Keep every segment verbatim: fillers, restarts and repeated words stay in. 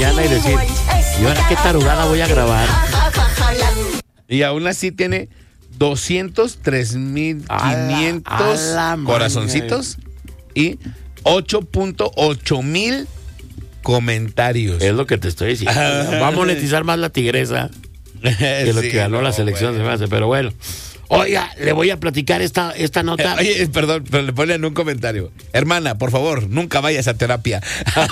y decir, ¿y ahora qué tarugada voy a grabar? Y aún así tiene doscientos tres mil quinientos corazoncitos y ocho punto ocho mil comentarios. Es lo que te estoy diciendo. Va a monetizar más la tigresa que lo Sí, que ganó no, la selección, bueno. se me hace, pero bueno. Oiga, le voy a platicar esta, esta nota. Oye, perdón, pero le ponen un comentario. Hermana, por favor, nunca vayas a terapia.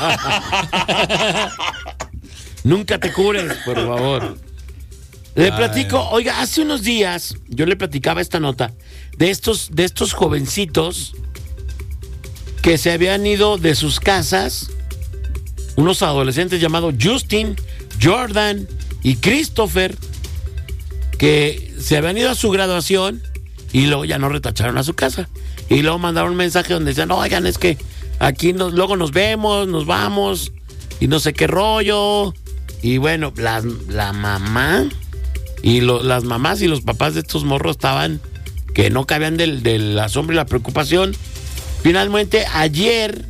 Nunca te cures, por favor. Le Ay. platico, oiga, hace unos días yo le platicaba esta nota de estos, de estos jovencitos que se habían ido de sus casas, unos adolescentes llamados Justin, Jordan y Christopher, que se habían ido a su graduación y luego ya no retacharon a su casa. Y luego mandaron un mensaje donde decían, oigan, es que aquí nos, luego nos vemos, nos vamos, y no sé qué rollo. Y bueno, la, la mamá y lo, las mamás y los papás de estos morros estaban que no cabían del, del asombro y la preocupación. Finalmente, ayer,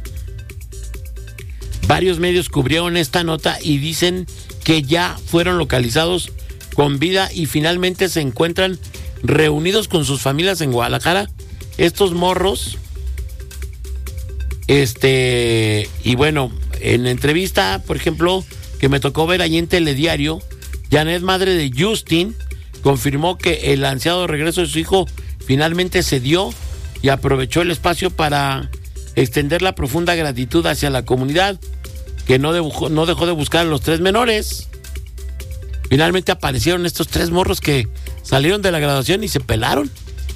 varios medios cubrieron esta nota y dicen que ya fueron localizados con vida y finalmente se encuentran reunidos con sus familias en Guadalajara. Estos morros, este, y bueno, en entrevista, por ejemplo, que me tocó ver allí en Telediario, Janet, madre de Justin, confirmó que el ansiado regreso de su hijo finalmente se dio y aprovechó el espacio para extender la profunda gratitud hacia la comunidad, que no, dejó, no dejó de buscar a los tres menores. Finalmente aparecieron estos tres morros que salieron de la graduación y se pelaron.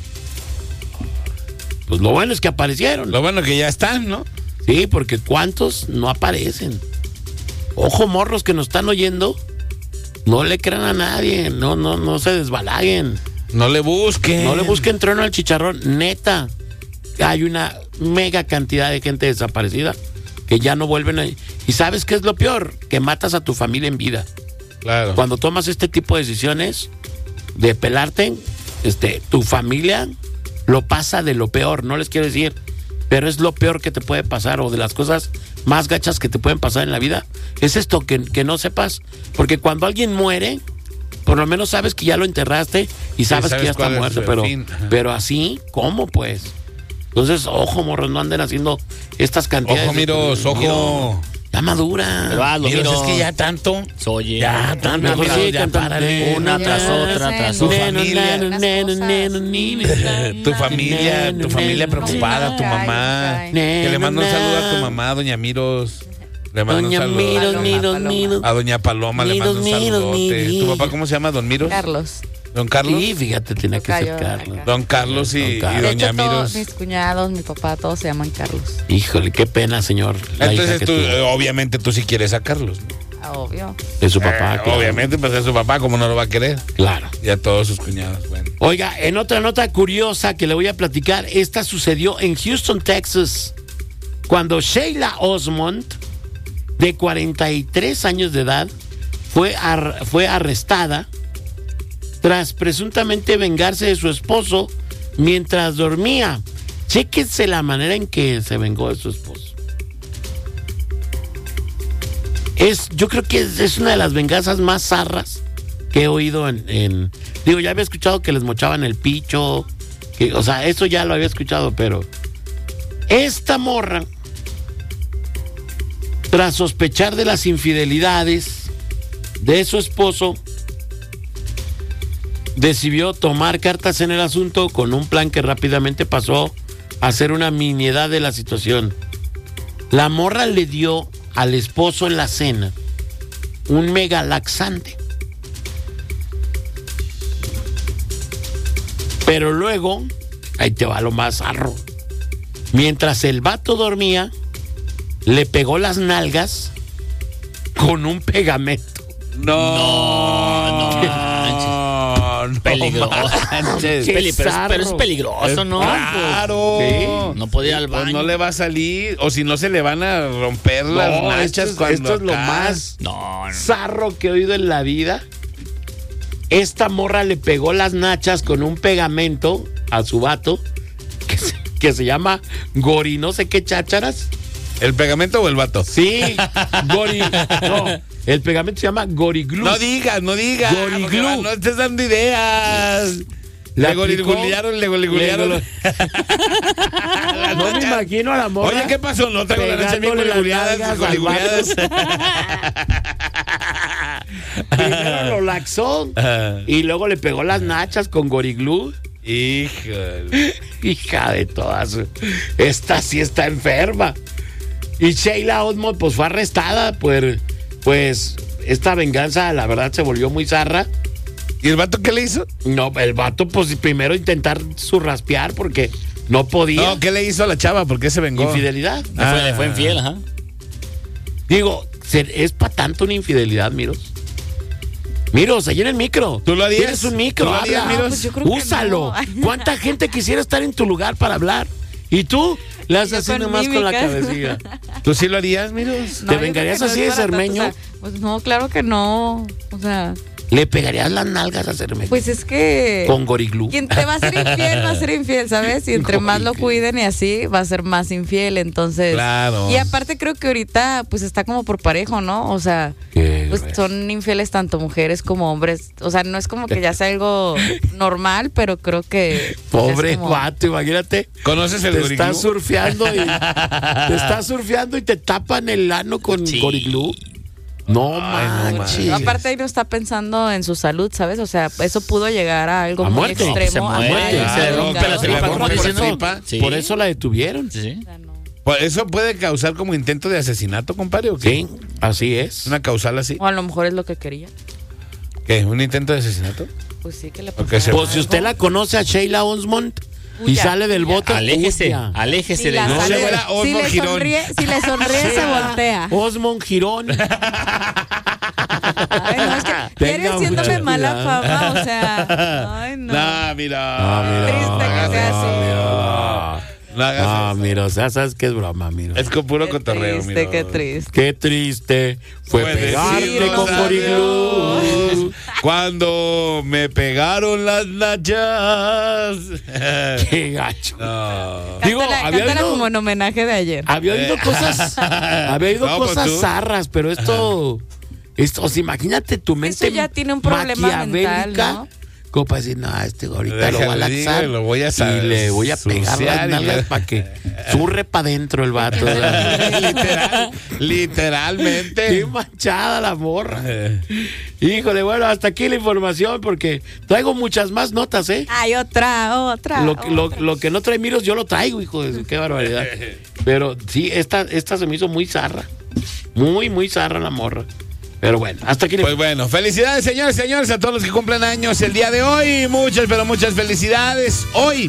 Pues lo bueno es que aparecieron. Lo bueno que ya están, ¿no? Sí, porque ¿cuántos no aparecen? Ojo, morros que nos están oyendo, no le crean a nadie, no, no, no se desbalaguen. No le busquen. No le busquen trueno al chicharrón, neta. Hay una mega cantidad de gente desaparecida que ya no vuelven a... ¿Y sabes qué es lo peor? Que matas a tu familia en vida. Claro. Cuando tomas este tipo de decisiones de pelarte, este, tu familia lo pasa de lo peor, no les quiero decir, pero es lo peor que te puede pasar, o de las cosas más gachas que te pueden pasar en la vida. Es esto, que, que no sepas, porque cuando alguien muere, por lo menos sabes que ya lo enterraste y sabes, sabes que ya está cuál es muerto, el pero, fin. pero así, ¿cómo pues? Entonces, ojo, morros, no anden haciendo estas cantidades. Ojo, miros, de... ojo. Ya madura. Pero hazlo, Miros, miros. es que ya tanto. Oye, Ya, tanto. Mejor miros, sí, ya cantando. párale. una tras otra, tras Tu otra. familia. Tu familia, tu familia preocupada, tu mamá. Que le mando un saludo a tu mamá, doña Miros. Le mando un Doña saludo. Miros, Paloma, Miros, Paloma. Miros. A doña Paloma le mando un Miros, Miros, saludote. Miros. ¿Tu papá cómo se llama? ¿Don Miros? Carlos. ¿Don Carlos? Sí, fíjate, tenía que ser Tocayo, Carlos. acá. Don Carlos y, Don y Carlos. De doña hecho, todos Miros. mis cuñados, mi papá, todos se llaman Carlos. Híjole, qué pena, señor. La hija Entonces que tú, tuvo. eh, obviamente tú sí quieres a Carlos, ¿no? Ah, obvio. De su papá, Eh, claro. Obviamente, pues es su papá, ¿cómo no lo va a querer? Claro. Y a todos sus cuñados, bueno. Oiga, en otra nota curiosa que le voy a platicar, esta sucedió en Houston, Texas, cuando Sheila Osmond, de cuarenta y tres años de edad, fue, ar- fue arrestada tras presuntamente vengarse de su esposo mientras dormía. Chéquense la manera en que se vengó de su esposo. Es, yo creo que es, es una de las venganzas más zarras que he oído en, en... Digo, ya había escuchado que les mochaban el picho, que, o sea, eso ya lo había escuchado, pero... Esta morra, tras sospechar de las infidelidades de su esposo, decidió tomar cartas en el asunto con un plan que rápidamente pasó a ser una miniedad de la situación. La morra le dio al esposo en la cena un mega laxante. Pero luego, ahí te va lo más zarro. Mientras el vato dormía, le pegó las nalgas con un pegamento. No, no manches. Peligroso. manches. Qué Peli- pero, es, pero es zarro. peligroso, ¿no? Claro. Sí. No podía ir al Pues baño. no le va a salir, o si no se le van a romper las No, nachas esto es, cuando esto es lo acá- más No, no. zarro que he oído en la vida. Esta morra le pegó las nachas con un pegamento a su vato que se, que se llama Gori, no sé qué chácharas. ¿El pegamento o el vato? Sí, Gori, no, El pegamento se llama Goriglú. No digas, no digas. Goriglú. No estés dando ideas. La Le goligularon, le goligularon. No me imagino a la morra. Oye, ¿qué pasó? No traigo la noche bien pegándole las goliguleadas, nalgas al goliguleadas. Primero lo laxó Ajá. y luego le pegó las nachas con Goriglú. Híjole. Hija de todas. Esta sí está enferma. Y Sheila Osmond pues fue arrestada. Pues, pues esta venganza la verdad se volvió muy zarra. ¿Y el vato qué le hizo? No, el vato pues primero intentar surraspear porque no podía. No, ¿qué le hizo a la chava? ¿Por qué se vengó? Infidelidad. Le fue, le fue infiel, ajá. Digo, ¿es para tanto una infidelidad, Miros? Miros, ahí en el micro. ¿Tú lo harías? Tienes un micro, ¿Tú lo harías, habla. Miros? No, pues yo creo que Úsalo. no. ¿Cuánta gente quisiera estar en tu lugar para hablar? Y tú le haces Yo así con nomás con la mímicas. cabecilla. ¿Tú sí lo harías, Miros? No, ¿Te yo vengarías creo que así no de es para tanto, Cermeño? o sea, pues no, claro que no. O sea, ¿Le pegarías las nalgas a Cermeño? pues es que Con Goriglú. quien te va a ser infiel va a ser infiel, ¿sabes? Y entre más lo cuiden y así va a ser más infiel, entonces. Claro. Y aparte creo que ahorita pues está como por parejo, ¿no? O sea, Qué pues grueso. son infieles tanto mujeres como hombres. O sea, no es como que ya sea algo normal, pero creo que pues, Pobre es como- vato, imagínate. ¿Conoces el Te Goriglú? estás surfeando y te estás surfeando y te tapan el ano con Sí. Goriglú. No Ay, no manches. No, aparte ahí no está pensando en su salud, ¿sabes? O sea, eso pudo llegar a algo A muy muerte. extremo. Se a muere, muerte, se a le rompe la vengado. tripa, tripa, ¿cómo como te dicen, ¿no? tripa? Sí. Por eso la detuvieron. Sí, sí. O sea, no. Pues eso puede causar como intento de asesinato, compadre, ¿o qué? Sí, así es. Una causal así. O a lo mejor es lo que quería. ¿Qué? ¿Un intento de asesinato? Pues sí, que le Porque pasara se- Pues si algo. usted la conoce a Sheila Osmond y Huya, sale del huya. bote, Aléjese, huya. aléjese Si, de la no, sale- se vuela si Osmond le Girón. sonríe, si le sonríe se voltea. Osmond Girón. Ay, no, es que Tenga quiere haciéndome mucho mala cuidado. fama, o sea. Ay, no. No, mira. Ah, mira. Triste que sea así. No hagas Ah, eso. mira, o sea, sabes que es broma, mira. Es con puro Qué cotorreo, triste, mira. qué triste. Qué triste fue Fue pegarte decirnos con Goriglú. adiós cuando me pegaron las nachas. Qué gacho. No. Digo, Cántala, había cántala oído- como en homenaje de ayer. Había oído cosas, había oído No, pues cosas tú. zarras, pero esto, esto, o sea, imagínate tu mente ya tiene un problema maquiavélica, mental, ¿no? como para decir, no, este ahorita lo voy a Déjale, laxar digo, lo voy a sa- y le voy a pegar suciar las y nalgas le- para que surre para adentro el vato. Literal, literalmente. Qué manchada la morra. Híjole, bueno, hasta aquí la información porque traigo muchas más notas, ¿eh? Hay otra, otra. Lo, que- lo, otra. lo que no trae Miros, yo lo traigo, hijo de su, qué barbaridad. Pero sí, esta, esta se me hizo muy zarra. Muy, muy zarra la morra. Pero bueno, hasta aquí. Pues bueno, felicidades, señores, señores, a todos los que cumplen años el día de hoy. Muchas, pero muchas felicidades. Hoy,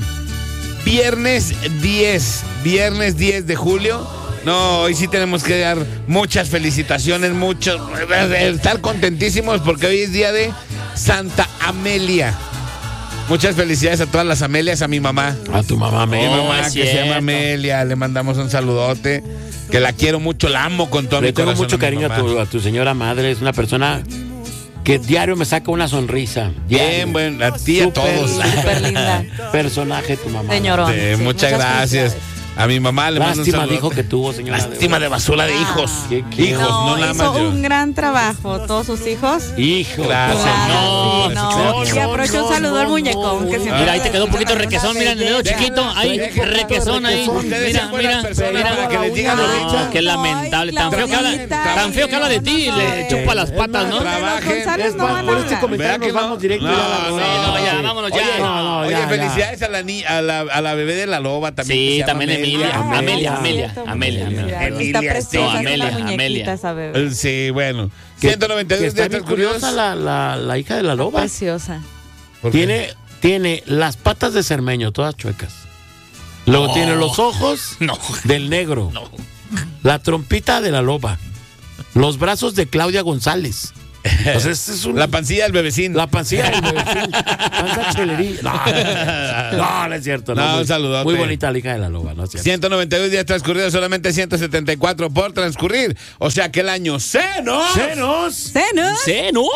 viernes diez, viernes diez de julio. No, hoy sí tenemos que dar muchas felicitaciones, muchos, estar contentísimos porque hoy es día de Santa Amelia. Muchas felicidades a todas las Amelias, a mi mamá. A tu mamá, Mi me. Oh, mamá es que se llama cierto. Amelia, le mandamos un saludote, que la quiero mucho, la amo con todo Le mi tengo corazón. mucho mi cariño a mamá. tu, a tu señora madre. Es una persona que diario me saca una sonrisa. Diario. Bien, bueno, a ti y a Súper, todos. Súper linda. Personaje tu mamá. Señorón. Eh, Sí, muchas gracias. felicidades. A mi mamá le mando un Lástima saludo. dijo que tuvo, señora. Lástima de basura de hijos. ¿Qué- qué? Hijos, no, No, nada hizo más yo. un gran trabajo, todos sus hijos. Hijo. Gracias. Claro, no, sí, no, Y no, aprovecho no, un saludo al no, muñecón. no, que no. siempre- Mira, ahí te quedó un poquito de requesón, mira, en el dedo chiquito, ahí, Deja- requesón ahí. Ustedes Mira, son buenas mira, personas mira. para que les digan lo Ay, dicho. No, qué lamentable, tan feo que habla, Claudita, tan feo que habla de ti, no, le eh. chupa las patas, ¿no? Trabajen. Los González Es no más, van a por este hablar. comentario ¿Verdad que nos no? vamos directo No, ya a la no, rola. no, ya, vámonos ya. Oye, No, no, oye, ya, ya. felicidades a la, ni- a, la, a la bebé de la loba también. que Sí, se llama también Emilia, Ay, Amelia, sí, Amelia, cierto, Amelia, felicidades. Amelia. Está preciosa, No, es Amelia, una muñequita Amelia. esa bebé. Eh, Sí, bueno. Que- ciento noventa y que dos está días bien transcurridos. curiosa la, la, la hija de la loba. Preciosa. ¿Por qué? Tiene, tiene las patas de cermeño, todas chuecas. Luego No. tiene los ojos No. del negro. No. La trompita de la loba. Los brazos de Claudia González. Entonces es un, La pancilla del bebecín. la pancilla del bebecín. Panza chelería. No, no, no es cierto. No, No, muy, un saludote. muy bonita la hija de la loba, ¿no es cierto? ciento noventa y dos días transcurridos, solamente ciento setenta y cuatro por transcurrir. O sea que el año se nos... ¡Senos! ¿Senos? Sí, no.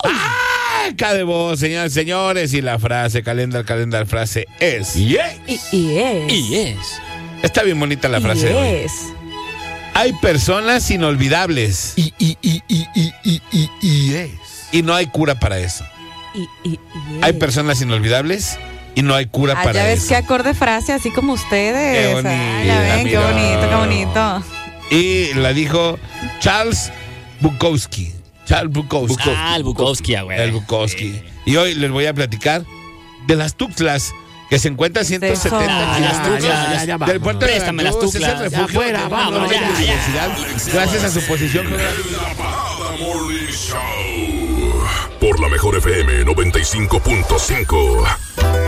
¡Arca de voz, señores, señores! Y la frase, calendar, calendar, frase es... Yeah. Y, y es. Y es. Está bien bonita la frase y de hoy. es. Hay personas inolvidables Y, y, y, y, y, y, y, y es. y no hay cura para eso. Y, y, y Hay es. personas inolvidables y no hay cura Ah, para ya ves eso. qué acorde frase, así como ustedes. Qué bonita, Ah, ya ven, qué mira. bonito, qué bonito. Y la dijo Charles Bukowski. Charles Bukowski. Ah, el Bukowski, güey. El Bukowski. Y hoy les voy a platicar de las tuxtlas que se encuentran a ciento setenta Ah, las kilómetros tuxtlas, ya, ya, del vámonos. puerto de Préstame las Veracruz. Es el tuxtlas. refugio Ya, fuera, de vámonos, la ya, ya. biodiversidad, gracias a su posición geográfica. La Parada Morning Show por la mejor F M noventa y cinco punto cinco.